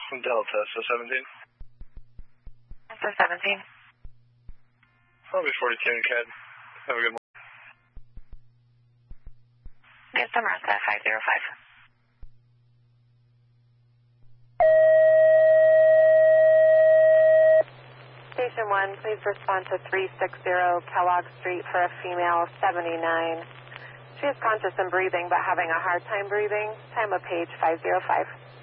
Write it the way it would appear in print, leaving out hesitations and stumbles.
Delta, so 17. So 17. Probably 42 in CAD. Have a good one. Get some rest at 505. Station 1, please respond to 360 Kellogg Street for a female, 79. She is conscious and breathing, but having a hard time breathing. Time of page 505.